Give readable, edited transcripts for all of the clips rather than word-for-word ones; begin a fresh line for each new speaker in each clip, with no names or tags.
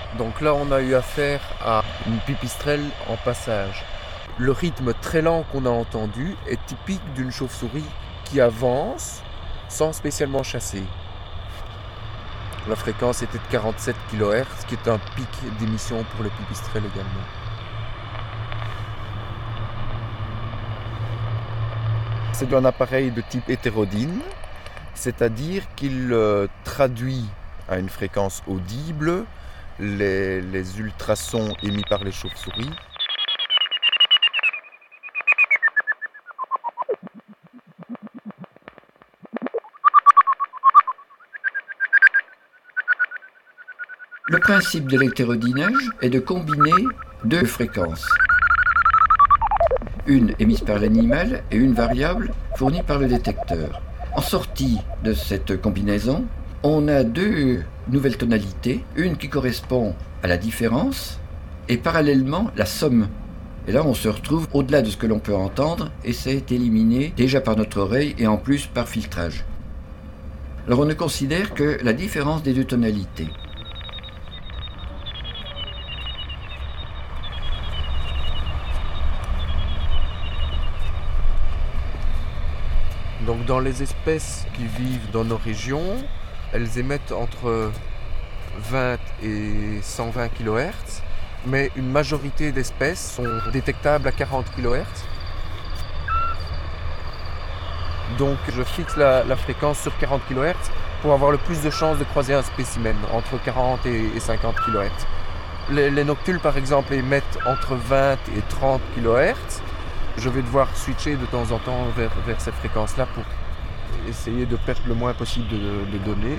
Donc là, on a eu affaire à une pipistrelle en passage. Le rythme très lent qu'on a entendu est typique d'une chauve-souris qui avance sans spécialement chasser. La fréquence était de 47 kHz, ce qui est un pic d'émission pour le pipistrelle également. C'est un appareil de type hétérodyne, c'est-à-dire qu'il traduit à une fréquence audible les ultrasons émis par les chauves-souris.
Le principe de l'hétérodynage est de combiner deux fréquences. Une émise par l'animal et une variable fournie par le détecteur. En sortie de cette combinaison, on a deux nouvelles tonalités, une qui correspond à la différence et parallèlement la somme. Et là, on se retrouve au-delà de ce que l'on peut entendre et c'est éliminé déjà par notre oreille et en plus par filtrage. Alors on ne considère que la différence des deux tonalités.
Donc dans les espèces qui vivent dans nos régions, elles émettent entre 20 et 120 kHz, mais une majorité d'espèces sont détectables à 40 kHz. Donc je fixe la fréquence sur 40 kHz pour avoir le plus de chances de croiser un spécimen, entre 40 et 50 kHz. Les noctules par exemple émettent entre 20 et 30 kHz. Je vais devoir switcher de temps en temps vers cette fréquence-là pour essayer de perdre le moins possible de données.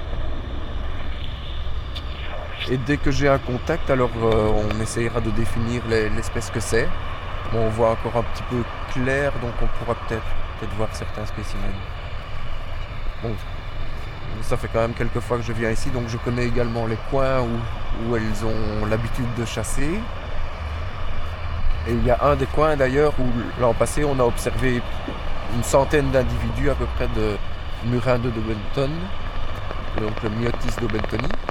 Et dès que j'ai un contact, alors on essayera de définir l'espèce que c'est. On voit encore un petit peu clair, donc on pourra peut-être voir certains spécimens. Bon, ça fait quand même quelques fois que je viens ici, donc je connais également les coins où elles ont l'habitude de chasser. Et il y a un des coins d'ailleurs où l'an passé on a observé une centaine d'individus à peu près de murins de Dobelton, donc le Myotis dobeltoni.